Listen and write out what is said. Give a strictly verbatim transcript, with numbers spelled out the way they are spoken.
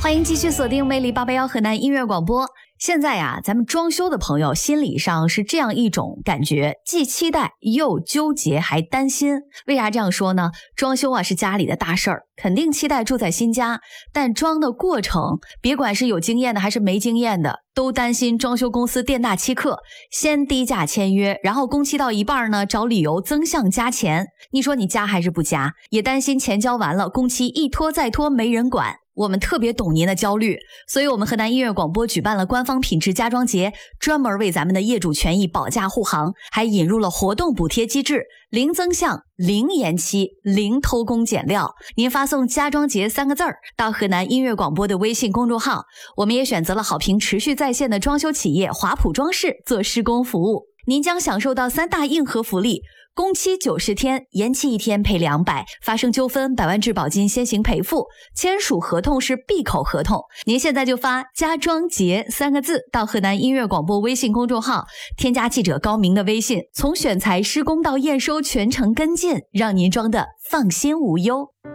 欢迎继续锁定魅力八八一河南音乐广播。现在呀，咱们装修的朋友心理上是这样一种感觉，既期待又纠结还担心。为啥这样说呢？装修啊是家里的大事儿，肯定期待住在新家，但装的过程，别管是有经验的还是没经验的，都担心装修公司店大欺客，先低价签约，然后工期到一半呢，找理由增项加钱。你说你加还是不加？也担心钱交完了，工期一拖再拖没人管。我们特别懂您的焦虑，所以我们河南音乐广播举办了官方品质家装节，专门为咱们的业主权益保驾护航，还引入了活动补贴机制，零增项、零延期、零偷工减料。您发送家装节三个字儿到河南音乐广播的微信公众号，我们也选择了好评持续在线的装修企业华普装饰做施工服务，您将享受到三大硬核福利。工期九十天，延期一天赔两百，发生纠纷百万质保金先行赔付，签署合同是闭口合同。您现在就发家装节三个字到河南音乐广播微信公众号，添加记者高明的微信，从选材施工到验收全程跟进，让您装的放心无忧。